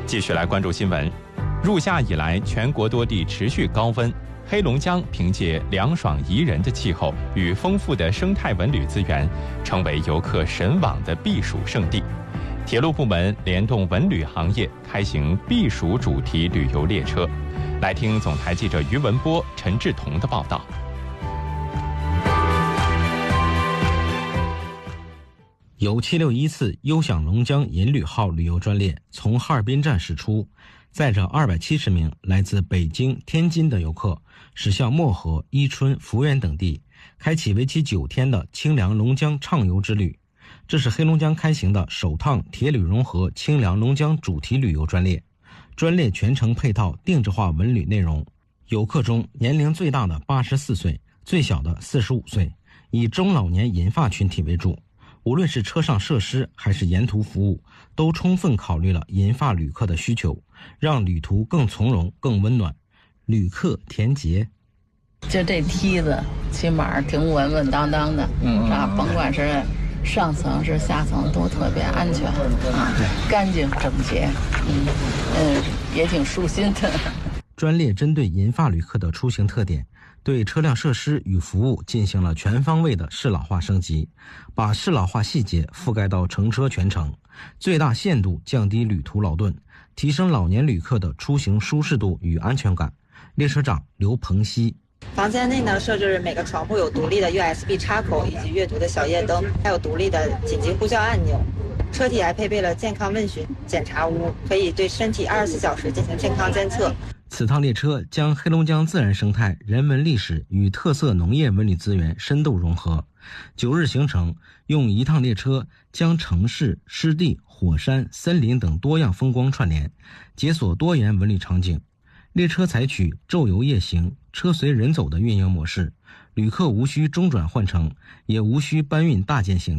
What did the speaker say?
继续来关注新闻。入夏以来，全国多地持续高温，黑龙江凭借凉爽宜人的气候与丰富的生态文旅资源，成为游客神往的避暑胜地。铁路部门联动文旅行业，开行避暑主题旅游列车。来听总台记者于文波、陈志彤的报道。 由761优享龙江银旅号旅游专列从哈尔滨站驶出，载着270名来自北京、天津的游客，驶向漠河、伊春、福源等地，开启为期9天的清凉龙江畅游之旅。这是黑龙江开行的首趟铁旅融合清凉龙江主题旅游专列，专列全程配套定制化文旅内容。游客中年龄最大的84岁，最小的45岁，以中老年银发群体为主。无论是车上设施还是沿途服务，都充分考虑了银发旅客的需求，让旅途更从容、更温暖。旅客田杰： 就这梯子起码挺稳稳当当的，甭管是上层是下层都特别安全啊，干净整洁，也挺舒心的。 专列针对银发旅客的出行特点，对车辆设施与服务进行了全方位的适老化升级，把适老化细节覆盖到乘车全程，最大限度降低旅途劳顿，提升老年旅客的出行舒适度与安全感。列车长刘鹏熙： 房间内呢，设置每个床铺有独立的 USB 插口以及阅读的小夜灯，还有独立的紧急呼叫按钮。车体还配备了健康问询检查屋，可以对身体24小时进行健康监测。 此趟列车将黑龙江自然生态、人文历史与特色农业文旅资源深度融合。9日行程用一趟列车将城市、湿地、火山、森林等多样风光串联，解锁多元文旅场景。列车采取昼游夜行、车随人走的运营模式，旅客无需中转换乘，也无需搬运大件行李。